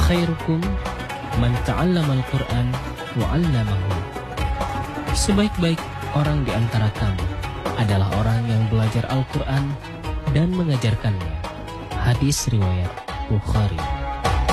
khairukum man ta'allamal Qur'an wa 'allamahu. Sebaik-baik orang di antara kamu adalah orang yang belajar Al-Qur'an dan mengajarkannya. Hadis riwayat Bukhari.